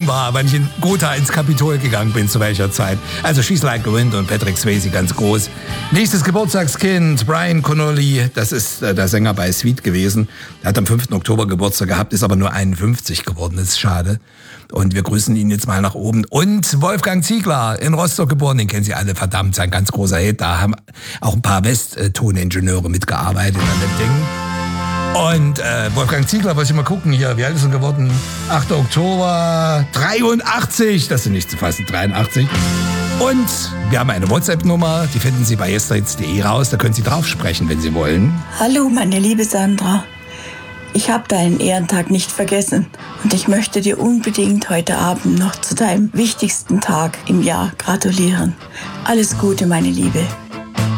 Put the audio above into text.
war, wann ich in Gotha ins Kapitol gegangen bin, zu welcher Zeit. Also She's Like the Wind und Patrick Swayze ganz groß. Nächstes Geburtstagskind, Brian Connolly, das ist der Sänger bei Sweet gewesen. Der hat am 5. Oktober Geburtstag gehabt, ist aber nur 51 geworden, das ist schade. Und wir grüßen ihn jetzt mal nach oben. Und Wolfgang Ziegler, in Rostock geboren, den kennen Sie alle, verdammt, sein ganz großer Hit. Da haben auch ein paar Westtoningenieure mitgearbeitet an dem Ding. Und Wolfgang Ziegler, wollte ich mal gucken hier, wie alt ist er geworden? 8. Oktober, 83, das sind nicht zu fassen, 83. Und wir haben eine WhatsApp-Nummer, die finden Sie bei yesterhits.de raus, da können Sie drauf sprechen, wenn Sie wollen. Hallo, meine liebe Sandra. Ich habe deinen Ehrentag nicht vergessen und ich möchte dir unbedingt heute Abend noch zu deinem wichtigsten Tag im Jahr gratulieren. Alles Gute, meine Liebe.